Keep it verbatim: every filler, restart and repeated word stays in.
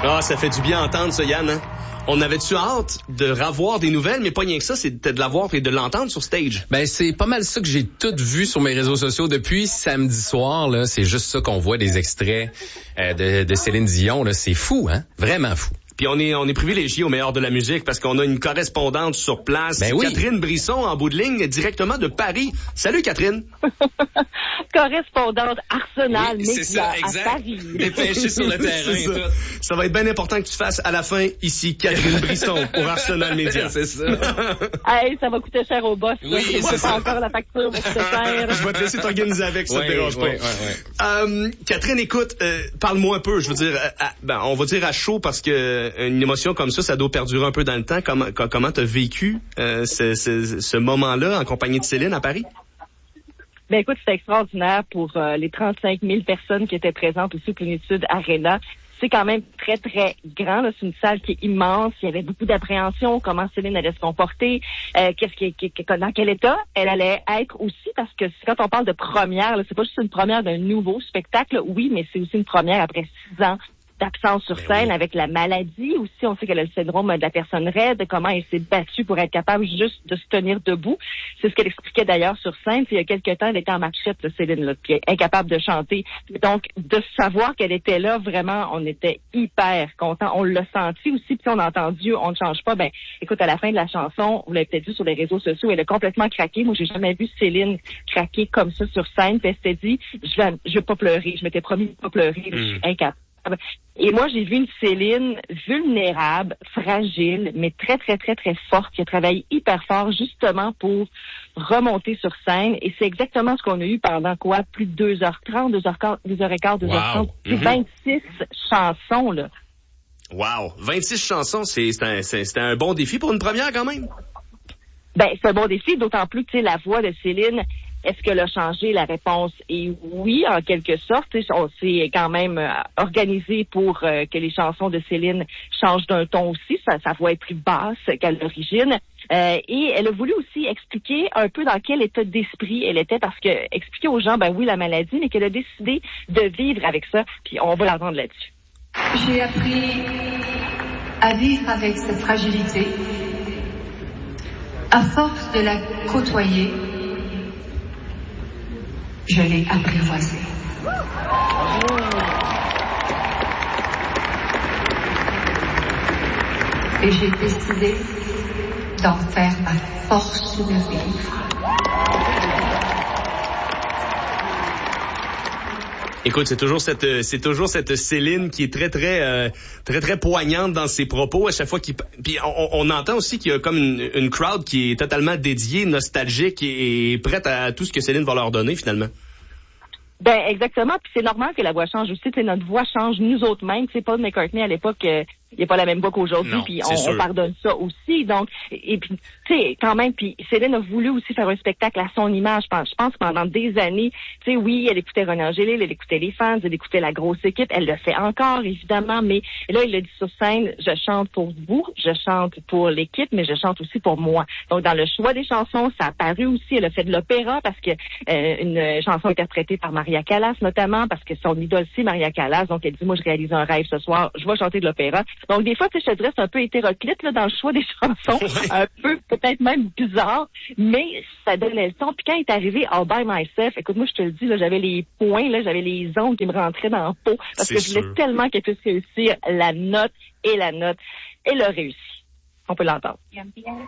Ah, ça fait du bien entendre ça, Yann. Hein? On avait-tu hâte de revoir des nouvelles, mais pas rien que ça, c'était de la voir et de l'entendre sur stage. Ben, c'est pas mal ça que j'ai tout vu sur mes réseaux sociaux depuis samedi soir, là. C'est juste ça qu'on voit des extraits euh, de, de Céline Dion, là. C'est fou, hein? Vraiment fou. Puis on est on est privilégié au meilleur de la musique parce qu'on a une correspondante sur place, ben oui. Catherine Brisson, en bout de ligne, directement de Paris. Salut Catherine. Correspondante Arsenal oui, Média à Paris. Dépêchée sur le terrain. Ça. ça va être bien important que tu fasses à la fin ici Catherine Brisson pour Arsenal Média. C'est ça. Hey, ça va coûter cher au boss. Oui, c'est c'est pas encore la facture va coûter cher. Je vais te laisser t'organiser avec, ça ouais, te dérange ouais, pas. Ouais, ouais. Euh, Catherine, écoute, euh, parle-moi un peu. Je veux dire, euh, à, ben, on va dire à chaud parce que une émotion comme ça, ça doit perdurer un peu dans le temps. Comment comment t'as vécu euh, ce, ce, ce moment-là en compagnie de Céline à Paris? Ben écoute, c'était extraordinaire pour euh, les trente-cinq mille personnes qui étaient présentes aussi au Plénitude Arena. C'est quand même très, très grand. Là. C'est une salle qui est immense. Il y avait beaucoup d'appréhension. Comment Céline allait se comporter. Euh, qu'est-ce qui, qui, dans quel état elle allait être aussi. Parce que quand on parle de première, là, c'est pas juste une première d'un nouveau spectacle. Oui, mais c'est aussi une première après six ans d'absence sur scène, ben oui. Avec la maladie aussi. On sait qu'elle a le syndrome de la personne raide, comment elle s'est battue pour être capable juste de se tenir debout. C'est ce qu'elle expliquait d'ailleurs sur scène. Il y a quelques temps, elle était en marchette, là, Céline, là, puis incapable de chanter. Donc, de savoir qu'elle était là, vraiment, on était hyper contents. On l'a senti aussi, puis on a entendu, on ne change pas. Ben, écoute, à la fin de la chanson, vous l'avez peut-être vu sur les réseaux sociaux, elle a complètement craqué. Moi, j'ai jamais vu Céline craquer comme ça sur scène. Puis elle s'était dit, je vais, je vais pas pleurer. Je m'étais promis de pas pleurer. Mm. Je suis incapable. Et moi, j'ai vu une Céline vulnérable, fragile, mais très, très, très, très forte, qui a travaillé hyper fort justement pour remonter sur scène. Et c'est exactement ce qu'on a eu pendant quoi? Plus de deux heures trente, deux heures quinze, deux heures quinze, deux heures trente, wow. mm-hmm. vingt-six chansons, là. Wow! vingt-six chansons, c'est, c'est, un, c'est, c'est un bon défi pour une première quand même? Ben, c'est un bon défi, d'autant plus que, tu sais, la voix de Céline, est-ce qu'elle a changé? La réponse est oui, en quelque sorte. On s'est quand même euh, organisé pour euh, que les chansons de Céline changent d'un ton aussi. Sa, sa voix est plus basse qu'à l'origine. Euh, et elle a voulu aussi expliquer un peu dans quel état d'esprit elle était, parce que expliquer aux gens, ben oui, la maladie, mais qu'elle a décidé de vivre avec ça. Puis on va l'entendre là-dessus. J'ai appris à vivre avec cette fragilité. À force de la côtoyer, je l'ai apprivoisée. Et j'ai décidé d'en faire ma force de vivre. Écoute, c'est toujours cette c'est toujours cette Céline qui est très très euh, très très poignante dans ses propos à chaque fois qu'il puis on, on entend aussi qu'il y a comme une, une crowd qui est totalement dédiée, nostalgique et, et prête à tout ce que Céline va leur donner finalement. Ben exactement, puis c'est normal que la voix change aussi, tu sais, notre voix change nous autres mêmes, tu sais, Paul McCartney à l'époque euh, il n'est pas la même voix qu'aujourd'hui, puis on, on pardonne ça aussi. Donc, et puis, tu sais, quand même, puis Céline a voulu aussi faire un spectacle à son image. Je pense, je pense pendant des années, tu sais, oui, elle écoutait René Angélil, elle écoutait les fans, elle écoutait la grosse équipe, elle le fait encore, évidemment, mais là, il l'a dit sur scène, je chante pour vous, je chante pour l'équipe, mais je chante aussi pour moi. Donc, dans le choix des chansons, ça a paru aussi, elle a fait de l'opéra, parce que euh, une chanson interprétée par Maria Callas, notamment, parce que son idole, c'est Maria Callas, donc elle dit, moi, je réalise un rêve ce soir, je vais chanter de l'opéra. Donc, des fois, tu sais, je te dirais, c'est un peu hétéroclite là, dans le choix des chansons, ouais. Un peu peut-être même bizarre, mais ça donnait le ton. Puis quand il est arrivé All By Myself, écoute, moi, je te le dis, là, j'avais les poings, là, j'avais les ongles qui me rentraient dans le peau, parce c'est que je voulais sûr. Tellement qu'elle puisse réussir la note et la note. Elle a réussi. On peut l'entendre.